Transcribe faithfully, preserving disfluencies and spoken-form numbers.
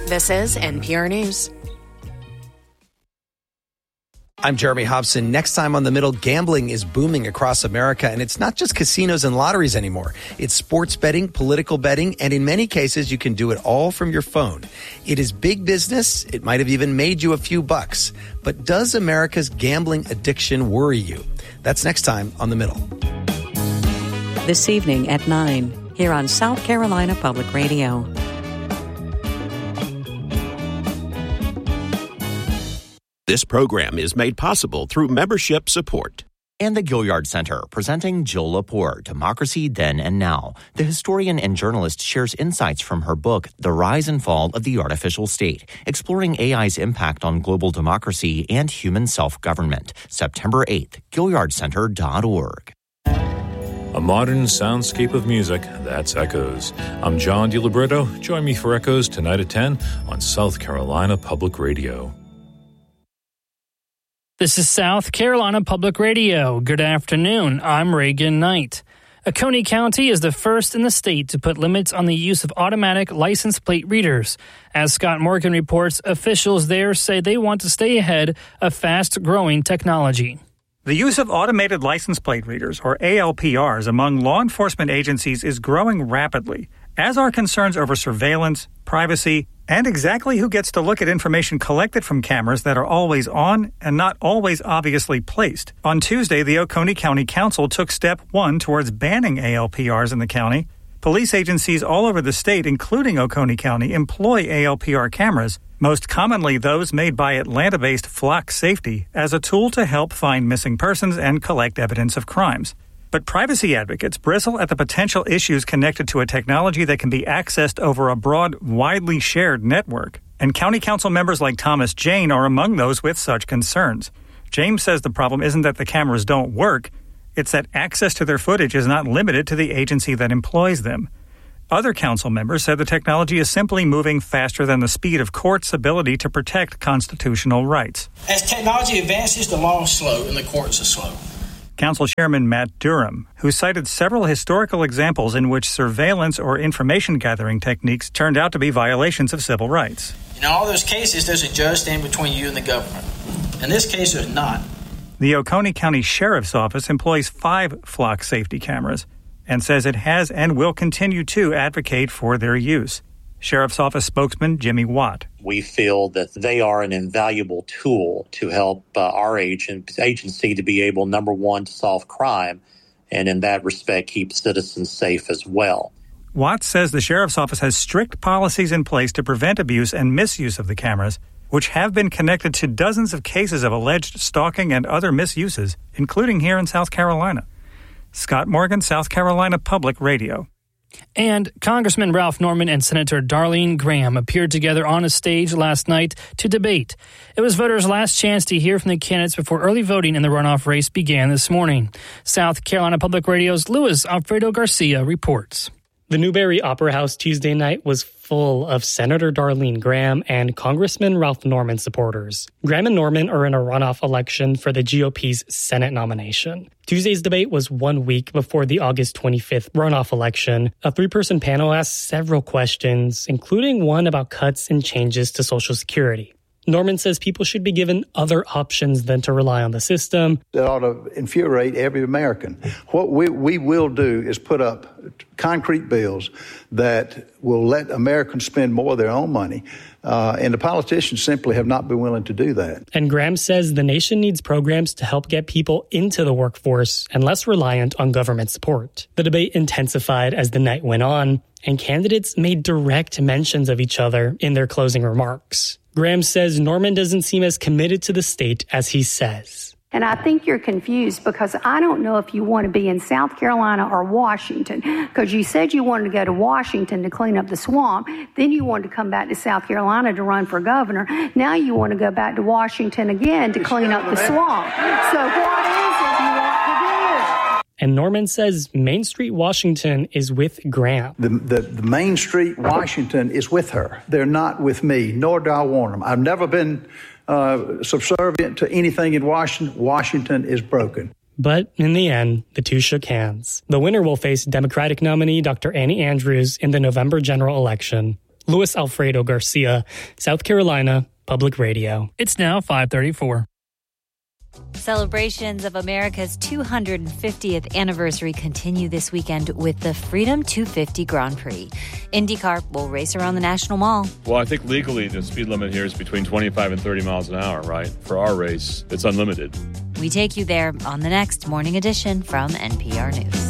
This is N P R News. I'm Jeremy Hobson. Next time on The Middle, gambling is booming across America, and it's not just casinos and lotteries anymore. It's sports betting, political betting, and in many cases, you can do it all from your phone. It is big business. It might have even made you a few bucks. But does America's gambling addiction worry you? That's next time on The Middle. This evening at nine, here on South Carolina Public Radio. This program is made possible through membership support. And the Gilliard Center, presenting Jill Lepore, Democracy Then and Now. The historian and journalist shares insights from her book, The Rise and Fall of the Artificial State, exploring A I's impact on global democracy and human self-government. September eighth, Gilliard Center dot org. A modern soundscape of music, that's Echoes. I'm John DiLibretto. Join me for Echoes tonight at ten on South Carolina Public Radio. This is South Carolina Public Radio. Good afternoon. I'm Reagan Knight. Oconee County is the first in the state to put limits on the use of automatic license plate readers. As Scott Morgan reports, officials there say they want to stay ahead of fast-growing technology. The use of automated license plate readers, or A L P Rs, among law enforcement agencies is growing rapidly, as are concerns over surveillance, privacy, and exactly who gets to look at information collected from cameras that are always on and not always obviously placed. On Tuesday, the Oconee County Council took step one towards banning A L P Rs in the county. Police agencies all over the state, including Oconee County, employ A L P R cameras, most commonly those made by Atlanta-based Flock Safety, as a tool to help find missing persons and collect evidence of crimes. But privacy advocates bristle at the potential issues connected to a technology that can be accessed over a broad, widely shared network. And county council members like Thomas Jane are among those with such concerns. James says the problem isn't that the cameras don't work, it's that access to their footage is not limited to the agency that employs them. Other council members said the technology is simply moving faster than the speed of courts' ability to protect constitutional rights. As technology advances, the law is slow and the courts are slow. Council Chairman Matt Durham, who cited several historical examples in which surveillance or information gathering techniques turned out to be violations of civil rights. In all those cases, there's a judge standing between you and the government. In this case, there's not. The Oconee County Sheriff's Office employs five Flock Safety cameras and says it has and will continue to advocate for their use. Sheriff's Office spokesman Jimmy Watt. We feel that they are an invaluable tool to help uh, our agent, agency to be able, number one, to solve crime, and in that respect, keep citizens safe as well. Watt says the Sheriff's Office has strict policies in place to prevent abuse and misuse of the cameras, which have been connected to dozens of cases of alleged stalking and other misuses, including here in South Carolina. Scott Morgan, South Carolina Public Radio. And Congressman Ralph Norman and Senator Darlene Graham appeared together on a stage last night to debate. It was voters' last chance to hear from the candidates before early voting in the runoff race began this morning. South Carolina Public Radio's Luis Alfredo Garcia reports. The Newberry Opera House Tuesday night was full of Senator Darlene Graham and Congressman Ralph Norman supporters. Graham and Norman are in a runoff election for the G O P's Senate nomination. Tuesday's debate was one week before the August twenty-fifth runoff election. A three-person panel asked several questions, including one about cuts and changes to Social Security. Norman says people should be given other options than to rely on the system. That ought to infuriate every American. What we, we will do is put up concrete bills that will let Americans spend more of their own money, uh, and the politicians simply have not been willing to do that. And Graham says the nation needs programs to help get people into the workforce and less reliant on government support. The debate intensified as the night went on, and candidates made direct mentions of each other in their closing remarks. Graham says Norman doesn't seem as committed to the state as he says. And I think you're confused because I don't know if you want to be in South Carolina or Washington, because you said you wanted to go to Washington to clean up the swamp. Then you wanted to come back to South Carolina to run for governor. Now you want to go back to Washington again to clean up the swamp. So what is it you want to do? And Norman says Main Street Washington is with Graham. The, the, the Main Street Washington is with her. They're not with me, nor do I want them. I've never been uh, subservient to anything in Washington. Washington is broken. But in the end, the two shook hands. The winner will face Democratic nominee Doctor Annie Andrews in the November general election. Luis Alfredo Garcia, South Carolina Public Radio. It's now five thirty-four. Celebrations of America's two hundred fiftieth anniversary continue this weekend with the Freedom two fifty Grand Prix. IndyCar will race around the National Mall. Well, I think legally the speed limit here is between twenty-five and thirty miles an hour, right? For our race, it's unlimited. We take you there on the next Morning Edition from N P R News.